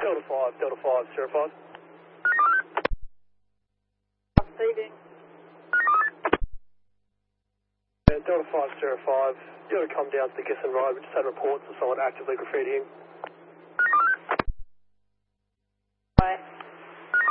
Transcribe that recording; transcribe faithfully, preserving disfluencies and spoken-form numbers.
Delta five, Delta five, zero five. Receiving. Yeah, Delta five, zero five. You ought to come down to the Gisborne Road. We just had reports of someone actively graffitiing. Right.